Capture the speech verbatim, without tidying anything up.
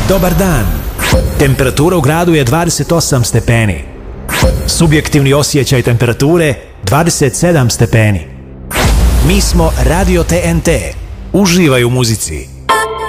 Dobar dan. Temperatura u gradu je dvadeset osam stepeni. Subjektivni osjećaj temperature dvadeset sedam stepeni. Mi smo Radio T N T. Uživaj u muzici.